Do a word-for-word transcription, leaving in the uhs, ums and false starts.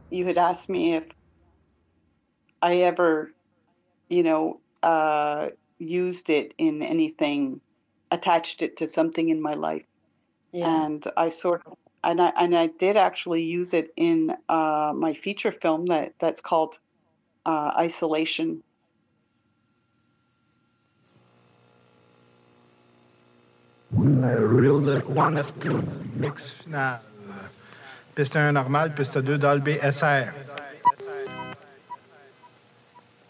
you had asked me if I ever, you know, uh, used it in anything, attached it to something in my life. Yeah. And I sort of, and I and I did actually use it in uh, my feature film that that's called uh, Isolation. Reel one F two, mix final. Piste un normal, piste deux Dolby S R.